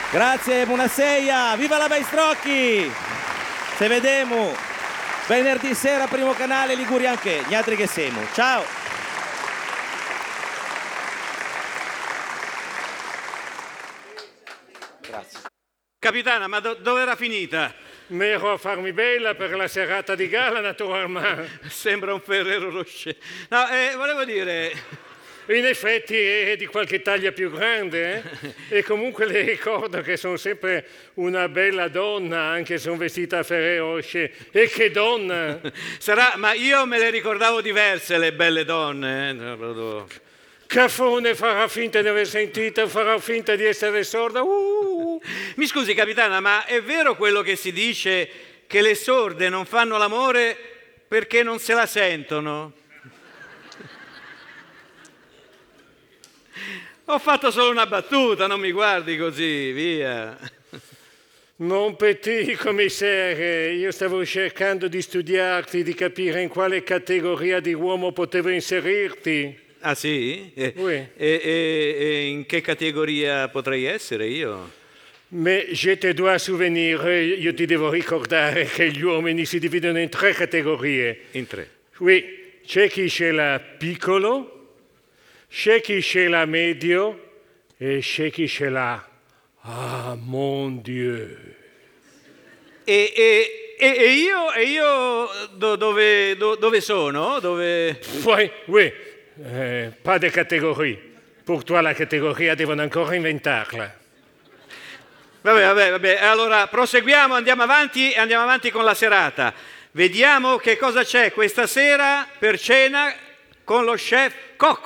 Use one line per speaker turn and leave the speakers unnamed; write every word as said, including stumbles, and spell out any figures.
Grazie, buonasera, viva la Baistrocchi! Se vediamo venerdì sera, primo canale, Liguria anche, gli altri che siamo. Ciao! Grazie.
Capitana, ma do- dove era finita?
Mi ero a farmi bella per la serata di gala, naturalmente.
Sembra un Ferrero Rocher. No, eh, volevo dire...
In effetti è di qualche taglia più grande, eh? E comunque le ricordo che sono sempre una bella donna, anche se sono vestita a Ferrero Rocher. E che donna!
Sarà, ma io me le ricordavo diverse, le belle donne. Eh? No, proprio...
Caffone farà finta di aver sentito, farà finta di essere sorda. Uh.
Mi scusi, capitana, ma è vero quello che si dice che le sorde non fanno l'amore perché non se la sentono? Ho fatto solo una battuta, non mi guardi così, via.
Mon petit commissaire, io stavo cercando di studiarti, di capire in quale categoria di uomo potevo inserirti.
Ah sì? E,
Oui.
e, e, e in che categoria potrei essere io?
Mais je te dois souvenir, io ti devo ricordare che gli uomini si dividono in tre categorie.
In tre.
Oui, c'è chi ce l'ha piccolo, c'è chi ce l'ha medio e c'è chi ce l'ha. Ah, mon Dieu!
E, e, e, e io, e io do, dove, do, dove sono? Dove...
Oui, oui, eh, pas de categorie. Pour toi la categoria devono ancora inventarla.
Vabbè, vabbè, vabbè. Allora proseguiamo, andiamo avanti e andiamo avanti con la serata. Vediamo che cosa c'è questa sera per cena con lo chef Cocco.